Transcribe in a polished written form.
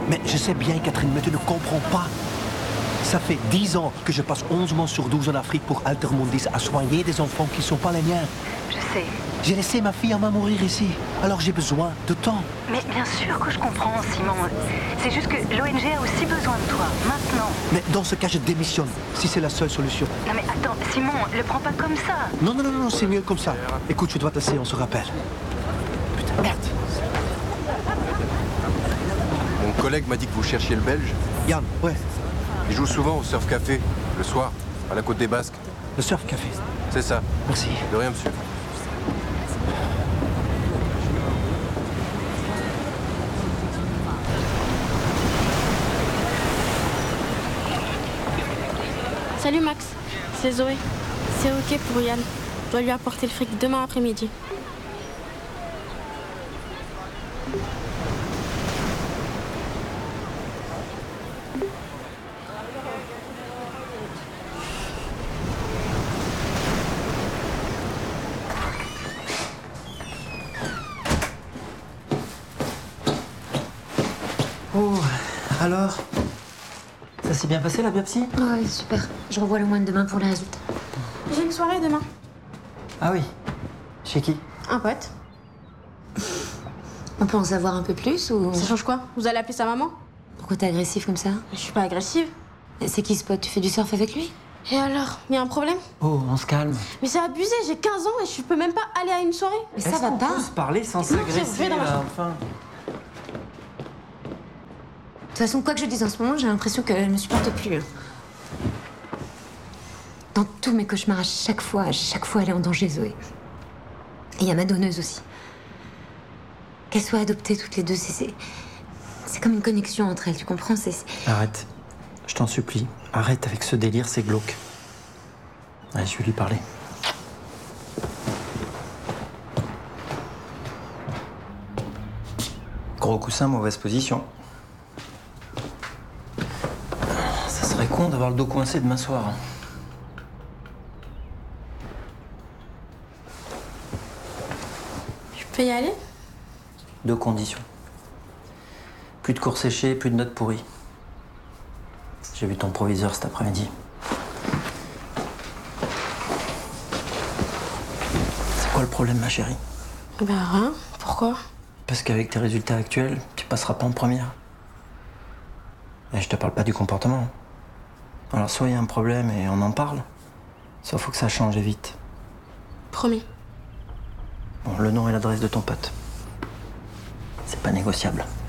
Mais je sais bien, Catherine, mais tu ne comprends pas. Ça fait 10 ans que je passe 11 mois sur 12 en Afrique pour Altermondis à soigner des enfants qui ne sont pas les miens. Je sais. J'ai laissé ma fille à mourir ici, alors j'ai besoin de temps. Mais bien sûr que je comprends, Simon. C'est juste que l'ONG a aussi besoin de toi, maintenant. Mais dans ce cas, je démissionne, si c'est la seule solution. Non mais attends, Simon, le prends pas comme ça. Non, c'est mieux comme ça. Écoute, je dois te laisser, on se rappelle. Putain, merde. Mon collègue m'a dit que vous cherchiez le Belge. Yann, ouais, Il joue souvent au surf café, le soir, à la côte des Basques. le surf café. C'est ça. Merci. De rien, monsieur. Salut Max, c'est Zoé. C'est ok pour Yann. Je dois lui apporter le fric demain après-midi. Oh, alors? Ça s'est bien passé la biopsie? Ouais, super. Je revois le moine demain pour les résultats. J'ai une soirée demain. Ah oui. Chez qui? Un pote. On peut en savoir un peu plus ou... Ça change quoi? Vous allez appeler sa maman? Pourquoi t'es agressif comme ça? Je suis pas agressive. C'est qui ce pote? Tu fais du surf avec lui? Et alors? Y a un problème? Oh, on se calme. Mais c'est abusé, j'ai 15 ans et je peux même pas aller à une soirée. Mais ça Est-ce va qu'on pas. peut se parler sans Non, tiens, je s'agresser, vais dans ma là, chambre. enfin? De toute façon, quoi que je dise en ce moment, j'ai l'impression qu'elle me supporte plus. Dans tous mes cauchemars, à chaque fois, elle est en danger, Zoé. Et il y a ma donneuse aussi. Qu'elles soient adoptées toutes les deux, c'est comme une connexion entre elles, tu comprends? Arrête. Je t'en supplie. Arrête avec ce délire, c'est glauque. Allez, je vais lui parler. Gros coussin, mauvaise position. Ça serait con d'avoir le dos coincé demain soir. Je peux y aller? Deux conditions. Plus de cours séchés, plus de notes pourries. J'ai vu ton proviseur cet après-midi. C'est quoi le problème, ma chérie? Bah rien. Pourquoi? Parce qu'avec tes résultats actuels, tu passeras pas en première. Et je te parle pas du comportement. Alors soit il y a un problème et on en parle, soit faut que ça change et vite. Promis. Bon, le nom et l'adresse de ton pote. C'est pas négociable.